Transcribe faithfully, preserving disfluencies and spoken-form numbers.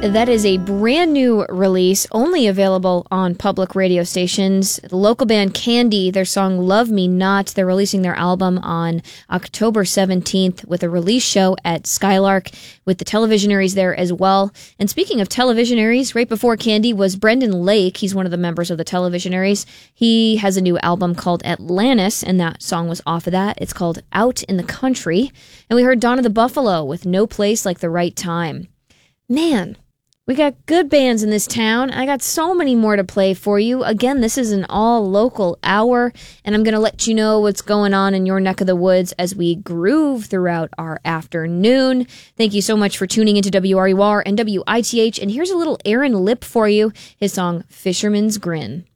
That is a brand new release, only available on public radio stations. The local band Candy, their song Love Me Not, they're releasing their album on October seventeenth with a release show at Skylark with the Televisionaries there as well. And speaking of Televisionaries, right before Candy was Brendan Lake. He's one of the members of the Televisionaries. He has a new album called Atlantis, and that song was off of that. It's called Out in the Country. And we heard Dawn of the Buffalo with No Place Like the Right Time. Man, we got good bands in this town. I got so many more to play for you. Again, this is an all-local hour, and I'm going to let you know what's going on in your neck of the woods as we groove throughout our afternoon. Thank you so much for tuning into W R U R and W I T H, and here's a little Aaron Lipp for you, his song Fisherman's Grin.